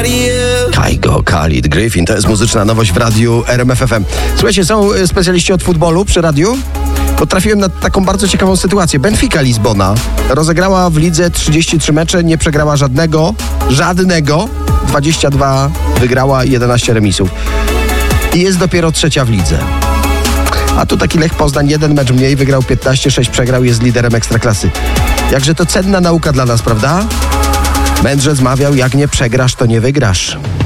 Kygo, Khalid, Griffin, to jest muzyczna nowość w radiu RMF FM. Słuchajcie, są specjaliści od futbolu przy radiu? Bo trafiłem na taką bardzo ciekawą sytuację. Benfica Lizbona rozegrała w lidze 33 mecze, nie przegrała żadnego, 22 wygrała, 11 remisów. I jest dopiero trzecia w lidze. A tu taki Lech Poznań, jeden mecz mniej, wygrał 15, 6 przegrał, jest liderem Ekstraklasy. Jakże to cenna nauka dla nas, prawda? Mędrzec mawiał, jak nie przegrasz, to nie wygrasz.